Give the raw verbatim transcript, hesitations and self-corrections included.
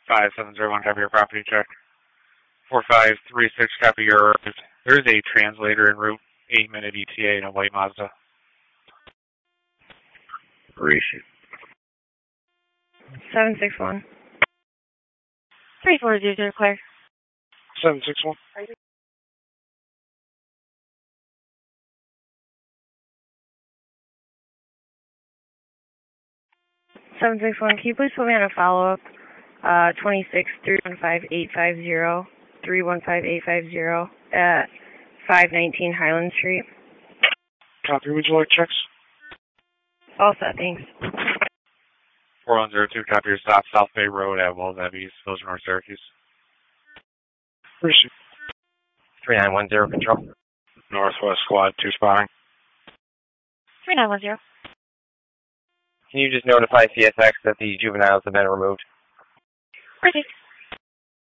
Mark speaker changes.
Speaker 1: five seven zero one, copy your property check. four five three six, copy your... There is a translator en route, eight minute E T A in a white Mazda.
Speaker 2: Appreciate
Speaker 3: seven six one. three four zero zero, clear.
Speaker 1: seven six one.
Speaker 3: seven six one, can you please put me on a follow-up? Uh, twenty-six three one five eight five zero, three one five eight five zero at five nineteen Highland Street.
Speaker 1: Copy, would you like checks?
Speaker 3: All set, thanks.
Speaker 1: four one zero two, copy your stop, South Bay Road at Wells Abbey, Village North Syracuse.
Speaker 4: Appreciate
Speaker 2: three nine one zero, control.
Speaker 1: Northwest Squad two spotting.
Speaker 3: three nine one zero.
Speaker 2: Can you just notify C S X that the juveniles have been removed?
Speaker 3: Perfect.